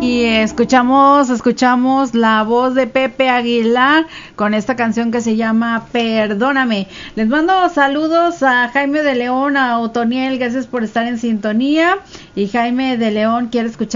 Y escuchamos la voz de Pepe Aguilar con esta canción que se llama Perdóname. Les mando saludos a Jaime de León, a Otoniel, gracias por estar en sintonía. Y Jaime de León quiere escuchar